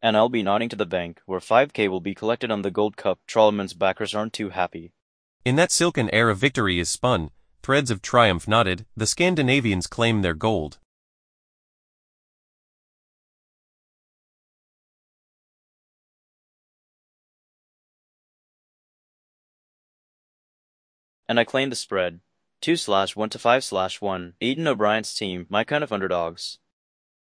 And I'll be nodding to the bank, where 5K will be collected on the Gold Cup. Trollman's backers aren't too happy. In that silken air of victory is spun, threads of triumph knotted, the Scandinavians claim their gold. And I claim the spread. 2/1 to 5/1. Aidan O'Brien's team, my kind of underdogs.